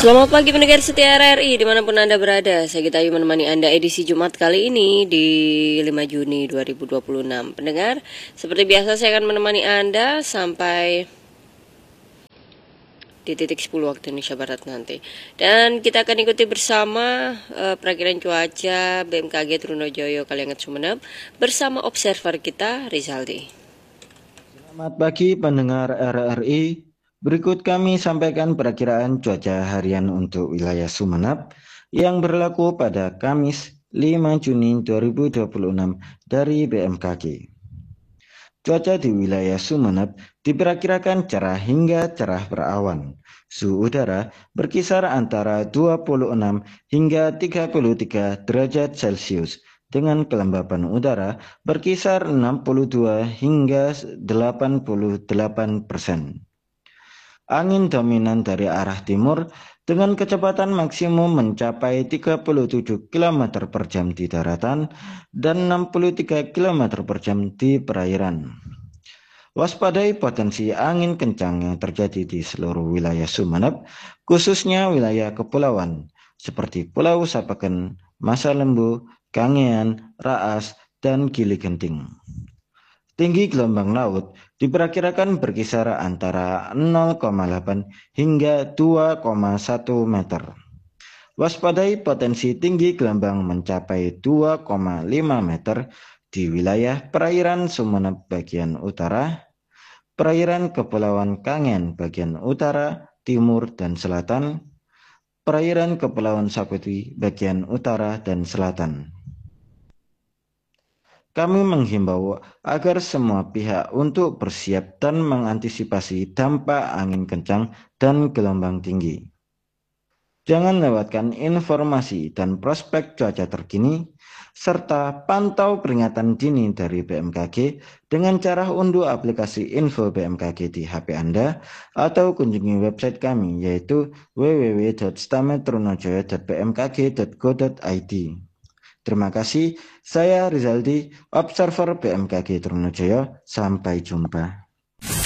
Selamat pagi pendengar setia RRI dimanapun Anda berada. Saya Gita Ayu menemani Anda edisi Jumat kali ini di 5 Juni 2026. Pendengar, seperti biasa saya akan menemani Anda sampai di titik 10 waktu Indonesia Barat nanti. Dan kita akan ikuti bersama perakiran cuaca BMKG Trunojoyo Kalianget Sumeneb bersama observer kita Rizaldi. Selamat pagi pendengar RRI. Berikut kami sampaikan perakiraan cuaca harian untuk wilayah Sumeneb yang berlaku pada Kamis 5 Juni 2026 dari BMKG. Cuaca di wilayah Sumeneb diperkirakan cerah hingga cerah berawan. Suhu udara berkisar antara 26 hingga 33 derajat Celcius dengan kelembapan udara berkisar 62 hingga 88%. Angin dominan dari arah timur dengan kecepatan maksimum mencapai 37 km per jam di daratan dan 63 km per jam di perairan. Waspadai potensi angin kencang yang terjadi di seluruh wilayah Sumeneb, khususnya wilayah kepulauan seperti Pulau Sapeken, Masa Lembu, Kangean, Raas, dan Gili Genting. Tinggi gelombang laut diperkirakan berkisar antara 0,8 hingga 2,1 meter. Waspadai potensi tinggi gelombang mencapai 2,5 meter di wilayah perairan Sumeneb bagian utara, perairan Kepulauan Kangen bagian utara, timur, dan selatan, perairan Kepulauan Sapeti bagian utara dan selatan. Kami menghimbau agar semua pihak untuk bersiap dan mengantisipasi dampak angin kencang dan gelombang tinggi. Jangan lewatkan informasi dan prospek cuaca terkini, serta pantau peringatan dini dari BMKG dengan cara unduh aplikasi info BMKG di HP Anda atau kunjungi website kami yaitu www.stametrunojoyo.bmkg.go.id. Terima kasih, saya Rizaldi, Observer BMKG Trunojoyo. Sampai jumpa.